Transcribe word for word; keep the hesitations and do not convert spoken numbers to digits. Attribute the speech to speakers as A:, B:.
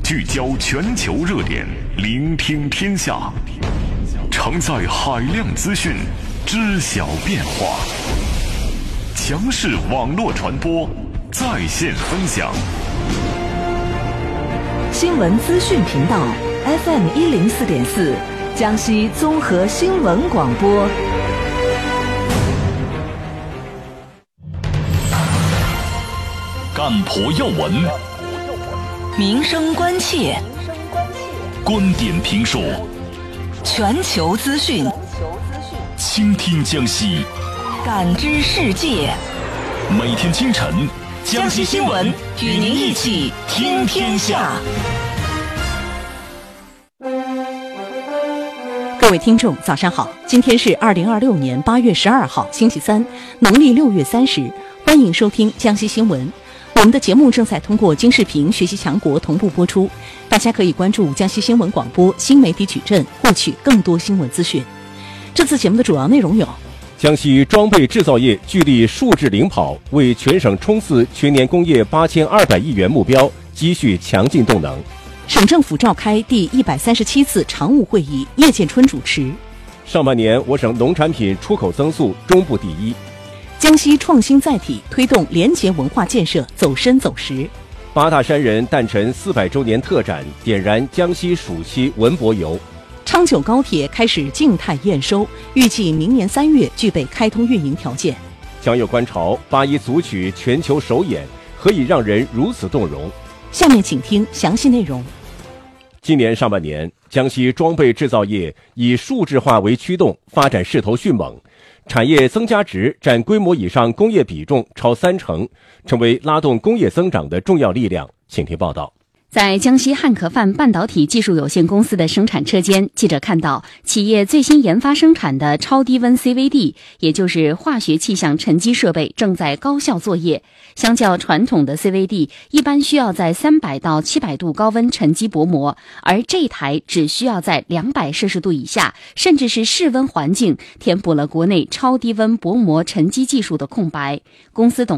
A: 聚焦全球热点，聆听天下，承载海量资讯，知晓变化。强势网络传播，在线分享。
B: 新闻资讯频道 F M 一零四点四，江西综合新闻广播。
C: 干婆要闻，
B: 民生关切，
C: 观点评说，
B: 全球资讯，
C: 倾听江西，
B: 感知世界。
C: 每天清晨，
B: 江西新闻与您一起听天下。各位听众，早上好！今天是二零二六年八月十二号，星期三，农历六月三十。欢迎收听江西新闻。我们的节目正在通过京视频学习强国同步播出，大家可以关注江西新闻广播新媒体矩阵，获取更多新闻资讯。这次节目的主要内容有：
D: 江西装备制造业聚力数字领跑，为全省冲刺全年工业八千二百亿元目标积蓄强劲动能。
B: 省政府召开第一百三十七次常务会议，叶建春主持。
D: 上半年我省农产品出口增速中部第一。
B: 江西创新载体推动廉洁文化建设走深走实。
D: 八大山人诞辰四百周年特展点燃江西暑期文博游。
B: 昌九高铁开始静态验收，预计明年三月具备开通运营条件。
D: 江右观潮八一组曲全球首演，何以让人如此动容？
B: 下面请听详细内容。
D: 今年上半年，江西装备制造业以数字化为驱动，发展势头迅猛，产业增加值占规模以上工业比重超三成，成为拉动工业增长的重要力量。请听报道。
E: 在江西汉可范半导体技术有限公司的生产车间，记者看到企业最新研发生产的超低温 C V D， 也就是化学气象沉积设备正在高效作业。相较传统的 C V D， 一般需要在三百到七百度高温沉积薄膜，而这台只需要在两百摄氏度以下，甚至是室温环境，填补了国内超低温薄膜沉积技术的空白。公司董